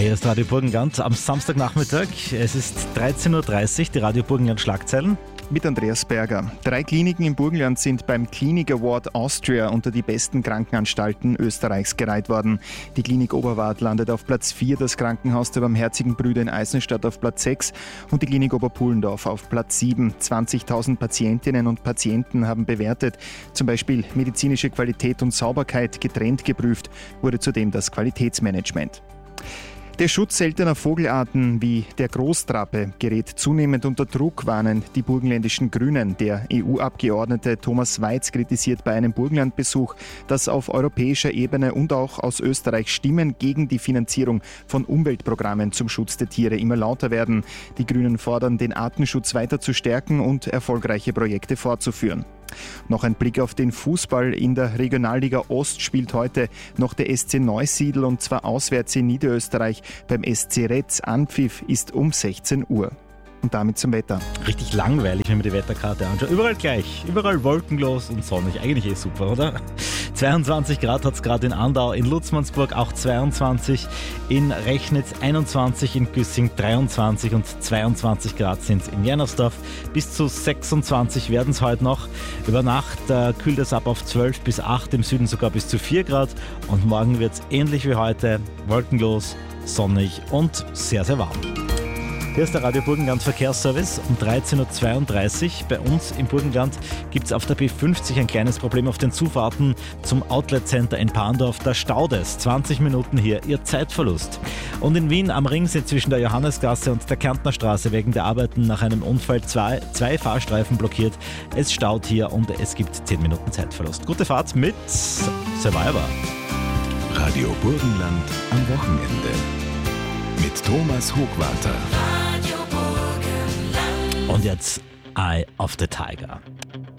Hier ist Radio Burgenland am Samstagnachmittag. Es ist 13.30 Uhr, die Radio Burgenland Schlagzeilen. Mit Andreas Berger. 3 Kliniken im Burgenland sind beim Klinik Award Austria unter die besten Krankenanstalten Österreichs gereiht worden. Die Klinik Oberwart landet auf Platz 4, das Krankenhaus der Barmherzigen Brüder in Eisenstadt auf Platz 6 und die Klinik Oberpullendorf auf Platz 7. 20.000 Patientinnen und Patienten haben bewertet. Zum Beispiel medizinische Qualität und Sauberkeit getrennt geprüft, wurde zudem das Qualitätsmanagement. Der Schutz seltener Vogelarten wie der Großtrappe gerät zunehmend unter Druck, warnen die burgenländischen Grünen. Der EU-Abgeordnete Thomas Weiz kritisiert bei einem Burgenlandbesuch, dass auf europäischer Ebene und auch aus Österreich Stimmen gegen die Finanzierung von Umweltprogrammen zum Schutz der Tiere immer lauter werden. Die Grünen fordern, den Artenschutz weiter zu stärken und erfolgreiche Projekte fortzuführen. Noch ein Blick auf den Fußball. In der Regionalliga Ost spielt heute noch der SC Neusiedl und zwar auswärts in Niederösterreich beim SC Retz. Anpfiff ist um 16 Uhr. Und damit zum Wetter. Richtig langweilig, wenn man die Wetterkarte anschaut. Überall gleich, überall wolkenlos und sonnig. Eigentlich super, oder? 22 Grad hat es gerade in Andau, in Lutzmannsburg auch 22, in Rechnitz 21, in Güssing 23 und 22 Grad sind es in Jennersdorf. Bis zu 26 werden es heute noch. Über Nacht kühlt es ab auf 12 bis 8, im Süden sogar bis zu 4 Grad. Und morgen wird es ähnlich wie heute, wolkenlos, sonnig und sehr, sehr warm. Hier ist der Radio Burgenland Verkehrsservice um 13.32 Uhr. Bei uns im Burgenland gibt es auf der B50 ein kleines Problem auf den Zufahrten zum Outlet Center in Parndorf. Da staut es. 20 Minuten hier, Ihr Zeitverlust. Und in Wien am Ring sind zwischen der Johannesgasse und der Kärntner Straße wegen der Arbeiten nach einem Unfall zwei Fahrstreifen blockiert. Es staut hier und es gibt 10 Minuten Zeitverlust. Gute Fahrt mit Survivor. Radio Burgenland am Wochenende. Mit Thomas Hochwarter. Und jetzt Eye of the Tiger.